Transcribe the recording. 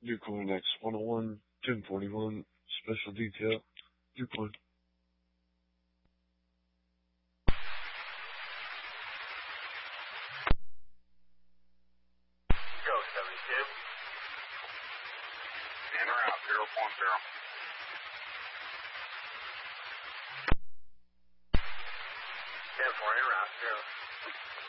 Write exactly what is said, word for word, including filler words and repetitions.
Nucoin X one oh one, ten forty-one, Special Detail, Nucoin. Go, seventy-two. In or out, zero point zero. ten four, in or out, zero.